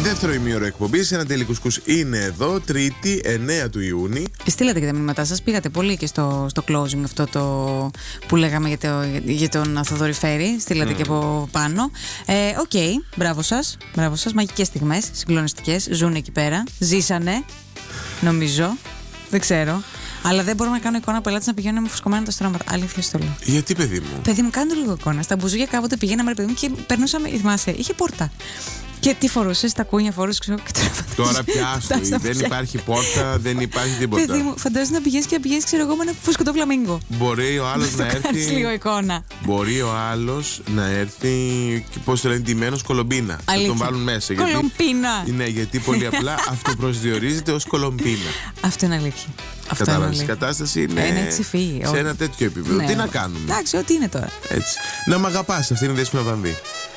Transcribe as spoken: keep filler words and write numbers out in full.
Δεύτερο ημίωρο εκπομπής, ένα τελικό κουσκούς είναι εδώ, Τρίτη, εννέα του Ιούνιου. Στείλατε και τα μηνύματά σας, πήγατε πολύ και στο, στο closing αυτό το που λέγαμε για, το, για τον Θοδωρή Φέρη. Στείλατε mm. και από πάνω. Οκ, ε, okay, μπράβο σας, μπράβο σας. Μαγικές στιγμές, συγκλονιστικές. Ζουν εκεί πέρα. Ζήσανε, νομίζω. Δεν ξέρω. Αλλά δεν μπορώ να κάνω εικόνα πελάτη να πηγαίνουν με φουσκωμένα τα στρώματα. Αλήθεια στο λέω. Γιατί, παιδί μου? Παιδί μου, κάντε λίγο εικόνα. Στα μπουζούκια κάποτε πηγαίναμε, ρε παιδί μου, και περνούσαμε. Θυμάσαι, είχε πόρτα. Και τι φορούσε, τα κούνια φορούσε, ξέρω. Τώρα πιάσου. Δεν υπάρχει πόρτα, δεν υπάρχει τίποτα. Παιδί μου, φαντάζεσαι να πηγαίνει και να πηγαίνει, ξέρω εγώ, με ένα φουσκωτό φλαμίγκο. Μπορεί ο άλλο να έρθει. λίγο εικόνα. Μπορεί ο άλλο να έρθει. Πώ το λένε, ντυμένο κολομπίνα. Θα τον βάλουν μέσα. Κολομπίνα. Ναι, γιατί πολύ απλά αυτό προσδιορίζεται ω κολομπίνα. Αυτό είναι αλήθεια. Κατάλαβε. Η κατάσταση είναι, είναι σε ένα τέτοιο επίπεδο. Ναι, τι να κάνουμε. Εντάξει, ό,τι είναι τώρα. Έτσι. Να μ' αγαπάς, αυτή είναι η Δέσποινα Βανδύ.